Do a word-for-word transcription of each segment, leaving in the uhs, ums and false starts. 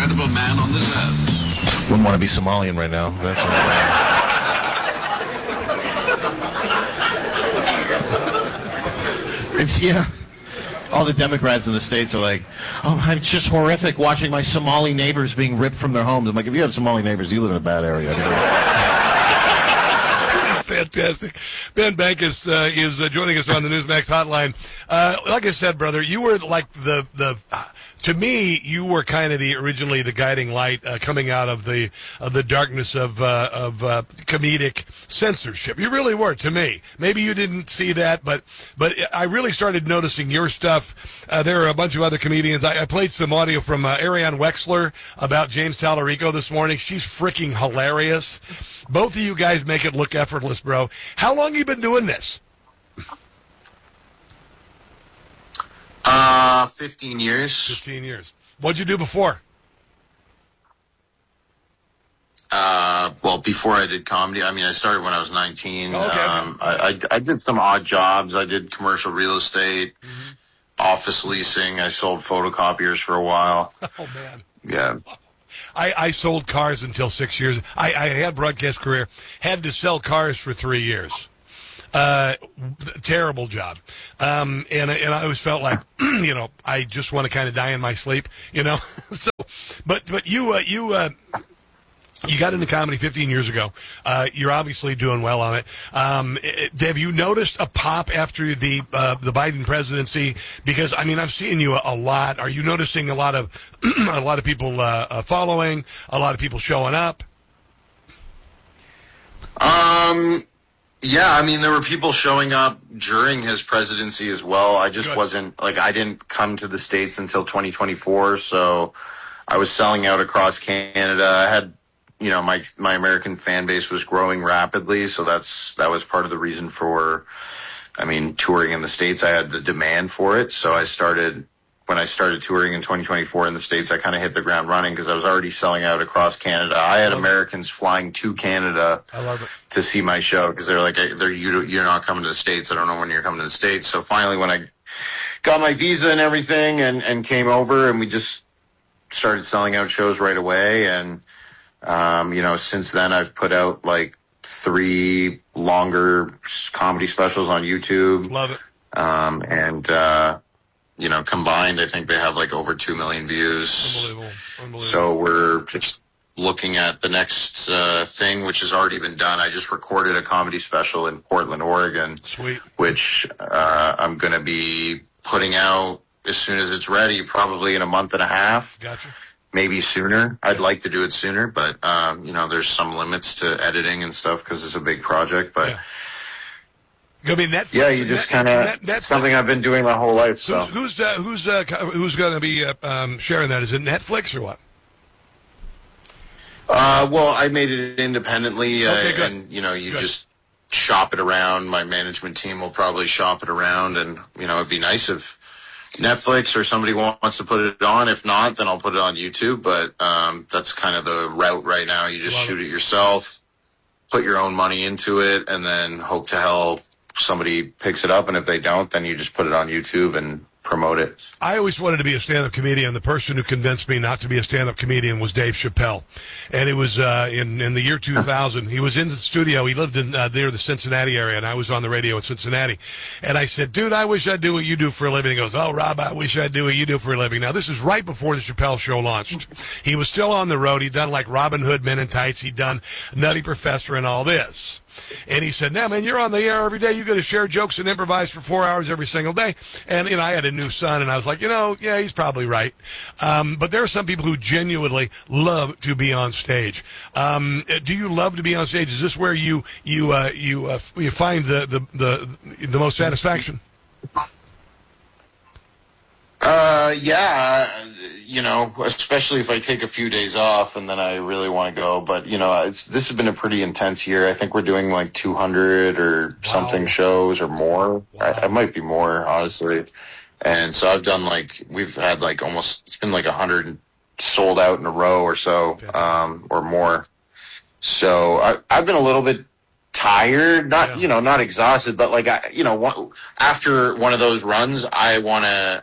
incredible man on this earth. Wouldn't want to be Somalian right now. That's It's, yeah. All the Democrats in the States are like, oh, it's just horrific watching my Somali neighbors being ripped from their homes. I'm like, if you have Somali neighbors, you live in a bad area. Fantastic. Ben Bankus uh, is uh, joining us on the Newsmax hotline. Uh, like I said, brother, you were like the, the uh, to me, you were kind of the originally the guiding light uh, coming out of the of the darkness of uh, of uh, comedic censorship. You really were, to me. Maybe you didn't see that, but but I really started noticing your stuff. Uh, there are a bunch of other comedians. I, I played some audio from uh, Ariane Wexler about James Tallarico this morning. She's freaking hilarious. Both of you guys make it look effortless, bro. How long have you been doing this? Uh, fifteen years. Fifteen years. What'd you do before? Uh, well, before I did comedy, I mean, I started when I was nineteen. Oh, okay. Um, I, I, I did some odd jobs. I did commercial real estate, mm-hmm. office leasing. I sold photocopiers for a while. Oh, man. Yeah. I, I sold cars until six years. I, I had a broadcast career, had to sell cars for three years. Uh, terrible job. Um, and, and I always felt like, you know, I just want to kind of die in my sleep, you know? so, but, but you, uh, you, uh, you got into comedy fifteen years ago. Uh, you're obviously doing well on it. Um, it, have you noticed a pop after the, uh, the Biden presidency? Because, I mean, I've seen you a, a lot. Are you noticing a lot of, a lot of people, uh, uh, following, a lot of people showing up? Um, Yeah, I mean, there were people showing up during his presidency as well. I just Good. wasn't, like, I didn't come to the States until twenty twenty-four, so I was selling out across Canada. I had, you know, my my American fan base was growing rapidly, so that's that was part of the reason for, I mean, touring in the States. I had the demand for it, so I started... When I started touring in twenty twenty-four in the States, I kind of hit the ground running because I was already selling out across Canada. I had Americans flying to Canada I love it. to see my show because they're like, they're, you, you're not coming to the States. I don't know when you're coming to the States. So finally, when I got my visa and everything and, and came over, and we just started selling out shows right away. And, um, you know, since then, I've put out like three longer comedy specials on YouTube. Love it. Um, and, uh, you know, combined, I think they have like over two million views. Unbelievable. Unbelievable. So we're just looking at the next uh, thing, which has already been done. I just recorded a comedy special in Portland, Oregon. Sweet. Which uh, I'm going to be putting out as soon as it's ready, probably in a month and a half. Gotcha. Maybe sooner. I'd like to do it sooner, but, um, you know, there's some limits to editing and stuff because it's a big project. But yeah. I mean, Netflix, yeah, you just kind of that's something I've been doing my whole life. So who's who's uh, who's, uh, who's going to be uh, um, sharing that? Is it Netflix or what? Uh, well, I made it independently, uh, okay, good. and you know, you good. just shop it around. My management team will probably shop it around, and you know, it'd be nice if Netflix or somebody wants to put it on. If not, then I'll put it on YouTube. But um, that's kind of the route right now. You just Love shoot it. it yourself, put your own money into it, and then hope to hell somebody picks it up, and if they don't, then you just put it on YouTube and promote it. I always wanted to be a stand-up comedian. The person who convinced me not to be a stand-up comedian was Dave Chappelle. And it was uh, in, in the year two thousand. He was in the studio. He lived in uh, near the Cincinnati area, and I was on the radio in Cincinnati. And I said, dude, I wish I'd do what you do for a living. He goes, oh, Rob, I wish I'd do what you do for a living. Now, this is right before the Chappelle Show launched. He was still on the road. He'd done like Robin Hood, Men in Tights. He'd done Nutty Professor and all this. And he said, "Now, man, you're on the air every day. You got to share jokes and improvise for four hours every single day." And, you know, I had a new son, and I was like, you know, yeah, he's probably right. Um, but there are some people who genuinely love to be on stage. Um, do you love to be on stage? Is this where you you uh, you uh, you find the, the the the most satisfaction? Uh, yeah, you know, especially if I take a few days off and then I really want to go. But, you know, it's, this has been a pretty intense year. I think we're doing like two hundred or wow. something shows or more. Wow. I, I might be more, honestly. And so I've done like, we've had like almost, it's been like a hundred sold out in a row or so, um, or more. So I, I've been a little bit tired, not, yeah. you know, not exhausted, but like, I, you know, one, after one of those runs, I want to,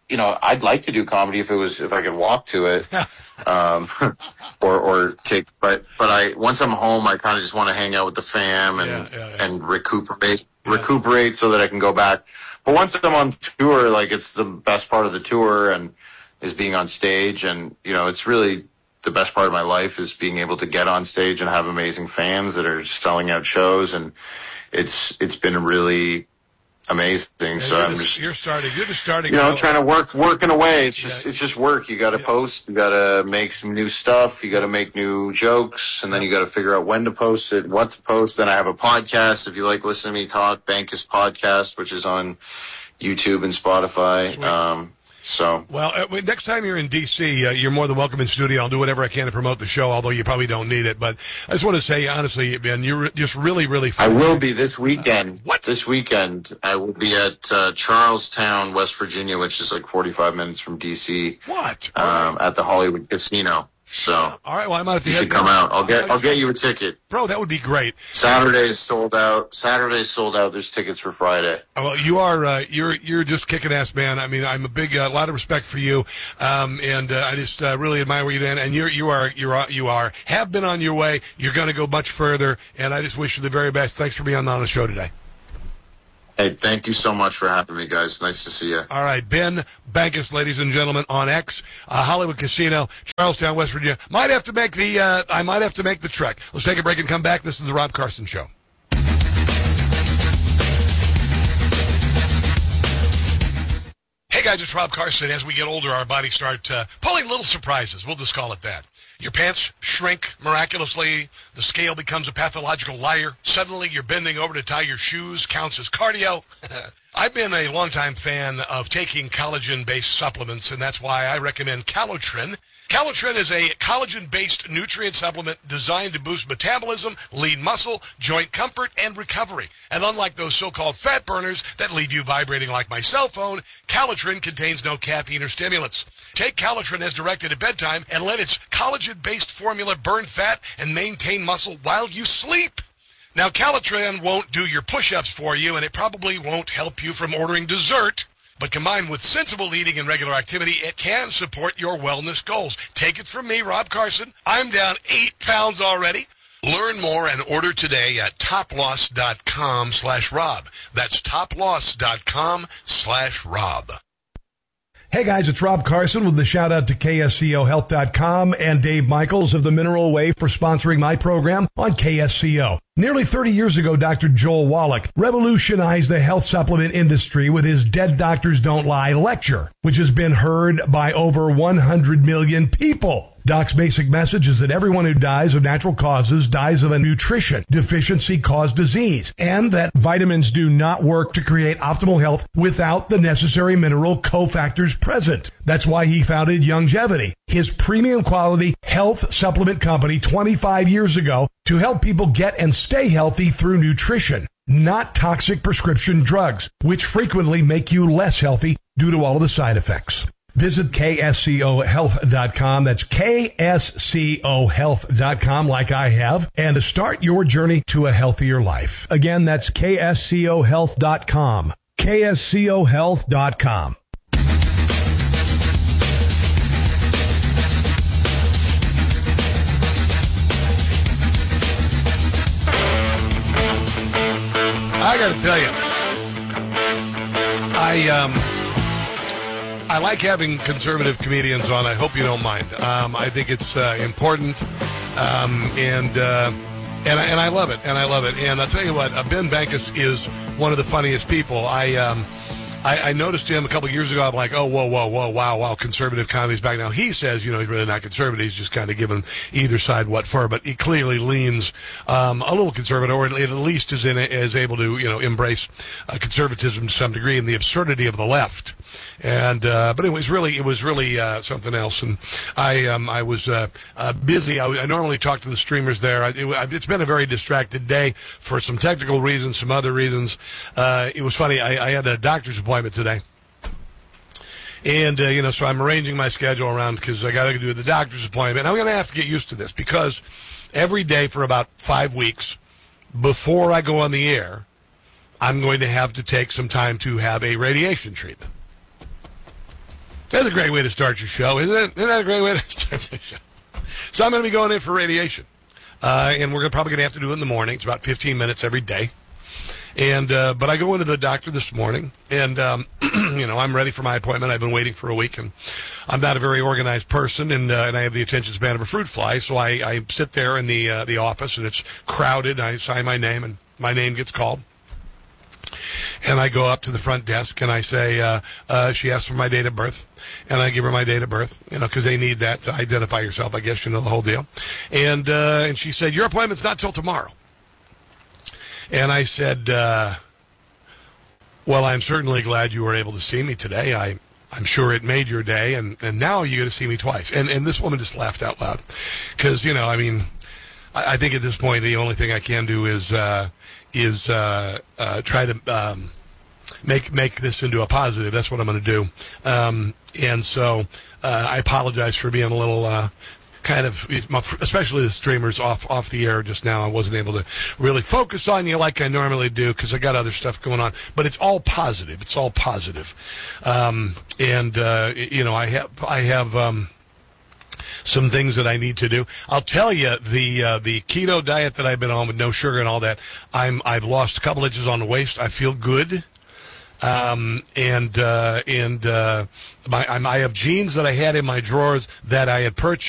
you know, I'd like to do comedy if it was, if I could walk to it, um, or, or take, but, but I, once I'm home, I kind of just want to hang out with the fam and, yeah, yeah, yeah. and recuperate, yeah. recuperate so that I can go back. But once I'm on tour, like, it's the best part of the tour and is being on stage. And, you know, it's really the best part of my life is being able to get on stage and have amazing fans that are selling out shows. And it's, it's been really amazing. Yeah, so I'm just, just, you're starting, you're just starting, you know, trying to work, working away. It's just, yeah. it's just work. You got to yeah. post, you got to make some new stuff, you got to make new jokes, and then you got to figure out when to post it, what to post. Then I have a podcast. If you like listening to me talk, Bankus Podcast, which is on YouTube and Spotify. Sweet. Um, So well, uh, next time you're in D C, uh, you're more than welcome in studio. I'll do whatever I can to promote the show, although you probably don't need it. But I just want to say, honestly, Ben, you're just really, really fun. I will be this weekend. Uh, what? This weekend, I will be at uh, Charlestown, West Virginia, which is like forty-five minutes from D C. What? Um, right. At the Hollywood Casino. So, all right, well, I might have to you head should come out. I'll get, I'll get you a ticket. Bro, that would be great. Saturday's sold out. Saturday's sold out. There's tickets for Friday. Well, you are, uh, you're, you're just kicking ass, man. I mean, I'm a big, a uh, lot of respect for you. Um, and, uh, I just, uh, really admire what you did. And you're, you are, you are, you are, have been on your way. You're going to go much further. And I just wish you the very best. Thanks for being on the show today. Hey, thank you so much for having me, guys. Nice to see you. All right, Ben Bankus, ladies and gentlemen, on X, uh, Hollywood Casino, Charlestown, West Virginia. Might have to make the, uh, I might have to make the trek. Let's take a break and come back. This is the Rob Carson Show. Hey guys, it's Rob Carson. As we get older, our bodies start uh, pulling little surprises. We'll just call it that. Your pants shrink miraculously. The scale becomes a pathological liar. Suddenly, you're bending over to tie your shoes. Counts as cardio. I've been a longtime fan of taking collagen-based supplements, and that's why I recommend Calotren. Calotren is a collagen-based nutrient supplement designed to boost metabolism, lean muscle, joint comfort, and recovery. And unlike those so-called fat burners that leave you vibrating like my cell phone, Calotren contains no caffeine or stimulants. Take Calotren as directed at bedtime and let its collagen-based formula burn fat and maintain muscle while you sleep. Now, Calotren won't do your push-ups for you, and it probably won't help you from ordering dessert. But combined with sensible eating and regular activity, it can support your wellness goals. Take it from me, Rob Carson. I'm down eight pounds already. Learn more and order today at toploss.com slash Rob. That's toploss.com slash Rob. Hey guys, it's Rob Carson with the shout out to K S C O health dot com and Dave Michaels of the Mineral Way for sponsoring my program on K S C O. Nearly thirty years ago, Doctor Joel Wallach revolutionized the health supplement industry with his Dead Doctors Don't Lie lecture, which has been heard by over one hundred million people. Doc's basic message is that everyone who dies of natural causes dies of a nutrition deficiency caused disease, and that vitamins do not work to create optimal health without the necessary mineral cofactors present. That's why he founded Youngevity, his premium quality health supplement company twenty-five years ago, to help people get and stay healthy through nutrition, not toxic prescription drugs, which frequently make you less healthy due to all of the side effects. Visit K S C O health dot com. That's K S C O health dot com, like I have, and to start your journey to a healthier life. Again, that's K S C O health dot com. K S C O health dot com. I got to tell you, I um. I like having conservative comedians on. I hope you don't mind. Um, I think it's uh, important, um, and uh, and I, and I love it, and I love it. And I'll tell you what, uh, Ben Bankus is one of the funniest people. I um, I, I noticed him a couple of years ago. I'm like, oh, whoa, whoa, whoa, wow, wow, conservative comedy's back now. He says, you know, he's really not conservative. He's just kind of giving either side what for, but he clearly leans um, a little conservative, or at least is in is able to, you know, embrace uh, conservatism to some degree and the absurdity of the left. And uh, but it was really it was really uh, something else. And I um, I was uh, uh, busy. I, I normally talk to the streamers there. I, it, it's been a very distracted day for some technical reasons, some other reasons. Uh, it was funny. I, I had a doctor's appointment today. And, uh, you know, so I'm arranging my schedule around because I got to do the doctor's appointment. I'm going to have to get used to this because every day for about five weeks before I go on the air, I'm going to have to take some time to have a radiation treatment. That's a great way to start your show, isn't it? Isn't that a great way to start the show? So I'm going to be going in for radiation. Uh, and we're probably going to have to do it in the morning. It's about fifteen minutes every day. And uh, but I go into the doctor this morning, and um, you know, I'm ready for my appointment. I've been waiting for a week, and I'm not a very organized person, and uh, and I have the attention span of a fruit fly. So I, I sit there in the uh, the office, and it's crowded. I sign my name, and my name gets called. And I go up to the front desk, and I say, uh, uh, she asks for my date of birth, and I give her my date of birth, you know, because they need that to identify yourself, I guess, you know, the whole deal. And uh, and she said, your appointment's not till tomorrow. And I said, uh, well, I'm certainly glad you were able to see me today. I, I'm sure it made your day, and, and now you get to see me twice. And, and this woman just laughed out loud because, you know, I mean, I, I think at this point the only thing I can do is uh, is uh, uh, try to um, make make this into a positive. That's what I'm going to do. Um, and so uh, I apologize for being a little uh, kind of, especially the streamers off off the air just now. I wasn't able to really focus on you like I normally do because I got other stuff going on. But it's all positive. It's all positive. Um, and uh, you know, I have I have. Um, some things that I need to do. I'll tell you, the uh, the keto diet that I've been on with no sugar and all that, I'm I've lost a couple inches on the waist. I feel good. Um, and uh, and uh, my, I have jeans that I had in my drawers that I had purchased